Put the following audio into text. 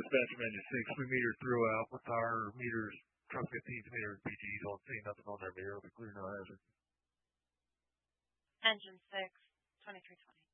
dispatch from engine 6. We metered throughout with our meters. Truck 15's meter and PG. Don't see nothing on their meter. It'll be clear, no hazard. Engine 6, 2320.